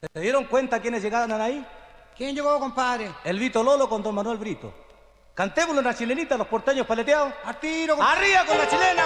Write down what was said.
¿Se dieron cuenta quiénes llegaron ahí? ¿Quién llegó, compadre? El Vito Lolo con don Manuel Brito. Cantémosle una chilenita a los porteños paleteados. ¡A tiro! ¡Arriba con la chilena!